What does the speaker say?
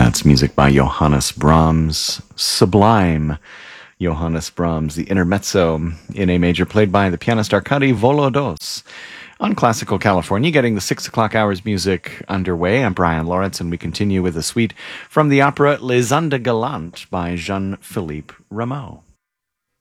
That's music by Johannes Brahms. Sublime. Johannes Brahms, the intermezzo in A major, played by the pianist Arkady Volodos. On Classical California, getting the 6 o'clock hours music underway. I'm Brian Lawrence, and we continue with a suite from the opera Les Indes Galantes by Jean-Philippe Rameau.